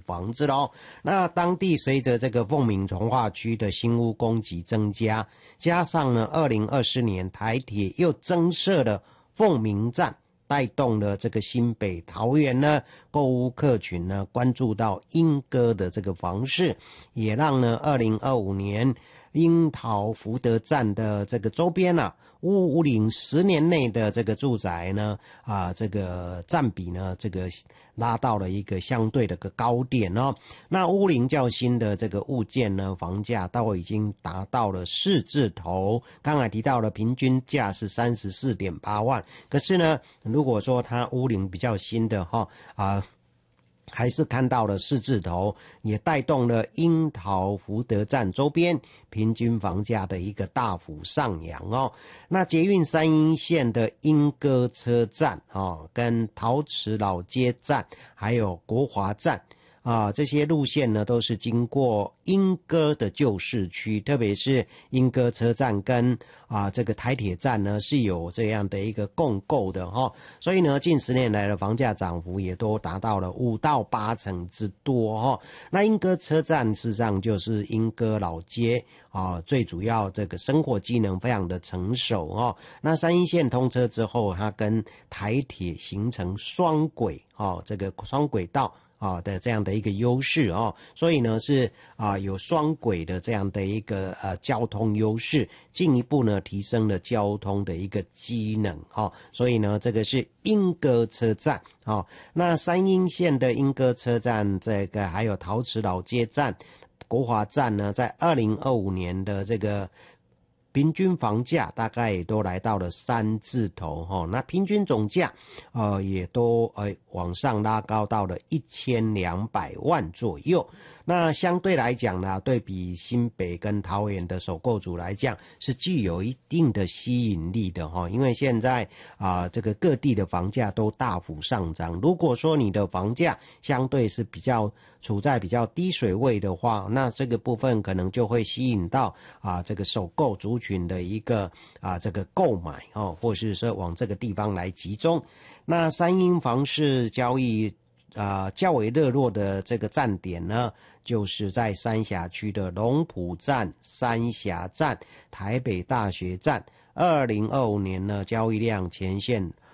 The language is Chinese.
房子咯。那当地随着这个凤鸣从化区的新屋供给增加，加上呢2020年台铁又增设了凤鸣站，带动了这个新北桃园呢购物客群呢关注到莺歌的这个房市，也让呢2025年樱桃福德站的这个周边啊，屋龄10年内的这个住宅呢，这个占比呢，这个拉到了一个相对的个高点哦。那屋龄较新的这个物件呢，房价都已经达到了4字头。刚才提到了平均价是34.8万，可是呢，如果说它屋龄比较新的还是看到了4字头，也带动了樱桃福德站周边平均房价的一个大幅上扬哦。那捷运三鶯线的莺歌车站跟陶瓷老街站还有国华站这些路线呢都是经过莺歌的旧市区，特别是莺歌车站跟这个台铁站呢是有这样的一个共构的所以呢近10年来的房价涨幅也都达到了5到8成之多那莺歌车站事实上就是莺歌老街最主要这个生活机能非常的成熟那三鶯线通车之后，它跟台铁形成双轨这个双轨道的这样的一个优势所以呢是有双轨的这样的一个交通优势，进一步呢提升了交通的一个机能所以呢这个是莺歌车站那三鶯线的莺歌车站，这个还有陶瓷老街站、国华站呢，在2025年的这个平均房价大概也都来到了3字头那平均总价也都往上拉高到了1200万左右。那相对来讲呢，对比新北跟桃园的首购族来讲，是具有一定的吸引力的因为现在这个各地的房价都大幅上涨。如果说你的房价相对是处在比较低水位的话，那这个部分可能就会吸引到这个首购族群的一个这个购买或是说往这个地方来集中。那三鶯房市交易较为热络的这个站点呢，就是在三峡区的龙埔站、三峡站、台北大学站。2025年呢，交易量前线